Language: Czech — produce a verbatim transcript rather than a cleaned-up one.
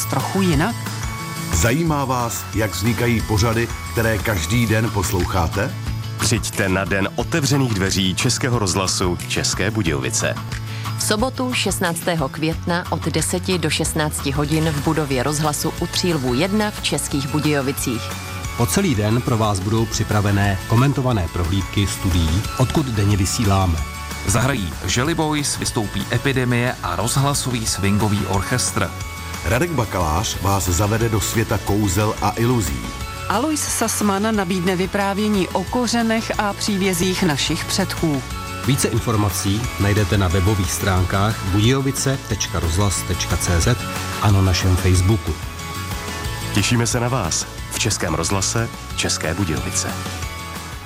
trochu jinak? Zajímá vás, jak vznikají pořady, které každý den posloucháte? Přijďte na den otevřených dveří Českého rozhlasu České Budějovice. V sobotu šestnáctého května od deseti do šestnácti hodin v budově rozhlasu u Třílvů jedna v Českých Budějovicích. Po celý den pro vás budou připravené komentované prohlídky studií, odkud denně vysíláme. Zahrají Jelly Boys, vystoupí Epidemie a rozhlasový swingový orchestr. Radek Bakalář vás zavede do světa kouzel a iluzí. Alois Sassman nabídne vyprávění o kořenech a příbězích našich předků. Více informací najdete na webových stránkách budějovice tečka rozhlas tečka cé zet a na našem Facebooku. Těšíme se na vás v Českém rozhlase České Budějovice.